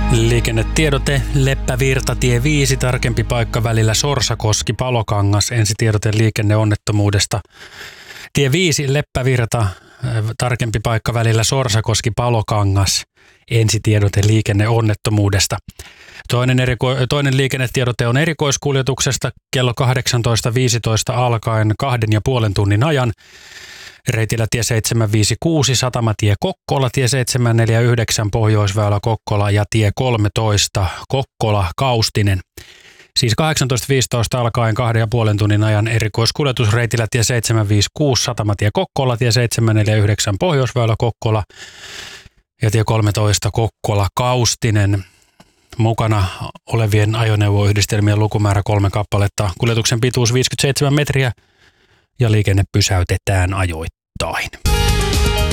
Liikennetiedote Leppävirta tie 5, tarkempi paikka välillä Sorsakoski-Palokangas. Ensitiedote liikenneonnettomuudesta. Tie 5 Leppävirta, tarkempi paikka välillä Sorsakoski-Palokangas. Ensitiedote liikenneonnettomuudesta. Toinen liikennetiedote on erikoiskuljetuksesta kello 18.15 alkaen 2,5 tunnin ajan. Reitillä tie 756, Satamatie Kokkola, tie 749, Pohjoisväylä Kokkola ja tie 13, Kokkola Kaustinen. Siis 18.15 alkaen 2,5 tunnin ajan erikoiskuljetus reitillä tie 756, Satamatie Kokkola, tie 749, Pohjoisväylä Kokkola ja tie 13, Kokkola Kaustinen. Mukana olevien ajoneuvoyhdistelmien lukumäärä 3 kappaletta. Kuljetuksen pituus 57 metriä ja liikenne pysäytetään ajoittain.